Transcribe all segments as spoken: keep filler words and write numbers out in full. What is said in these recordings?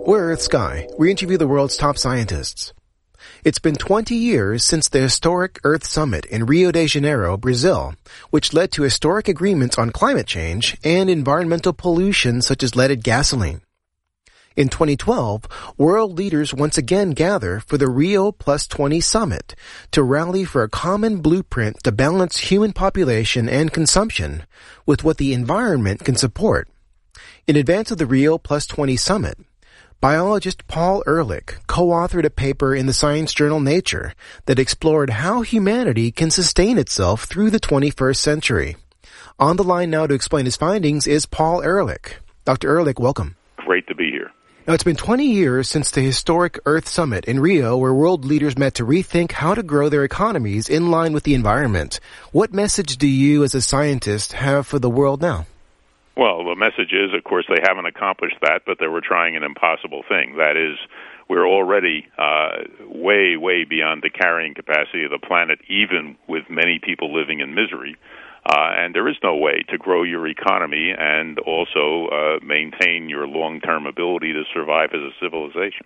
We're Earth Sky. We interview the world's top scientists. It's been twenty years since the historic Earth Summit in Rio de Janeiro, Brazil, which led to historic agreements on climate change and environmental pollution such as leaded gasoline. In twenty twelve, world leaders once again gather for the Rio Plus twenty Summit to rally for a common blueprint to balance human population and consumption with what the environment can support. In advance of the Rio Plus twenty Summit, biologist Paul Ehrlich co-authored a paper in the science journal Nature that explored how humanity can sustain itself through the twenty-first century. On the line now to explain his findings is Paul Ehrlich. Doctor Ehrlich, welcome. Great to be here. Now, it's been twenty years since the historic Earth Summit in Rio, where world leaders met to rethink how to grow their economies in line with the environment. What message do you, as a scientist, have for the world now? Well, the message is, of course, they haven't accomplished that, but they were trying an impossible thing. That is, we're already uh, way, way beyond the carrying capacity of the planet, even with many people living in misery. Uh, and there is no way to grow your economy and also uh, maintain your long-term ability to survive as a civilization.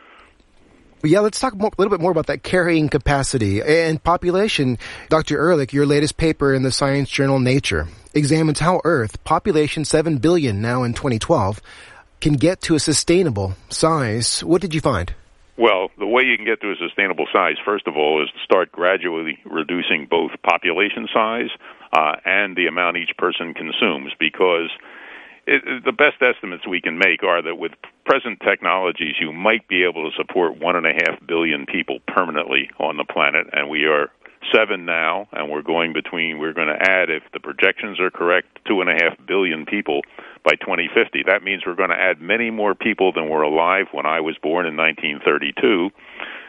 Well, yeah, let's talk more, a little bit more about that carrying capacity and population. Doctor Ehrlich, your latest paper in the science journal Nature examines how Earth, population seven billion now in twenty twelve, can get to a sustainable size. What did you find? Well, the way you can get to a sustainable size, first of all, is to start gradually reducing both population size uh, and the amount each person consumes, because it, the best estimates we can make are that with present technologies, you might be able to support one and a half billion people permanently on the planet, and we are seven now, and we're going between, we're going to add, if the projections are correct, two and a half billion people by twenty fifty. That means we're going to add many more people than were alive when I was born in nineteen thirty-two,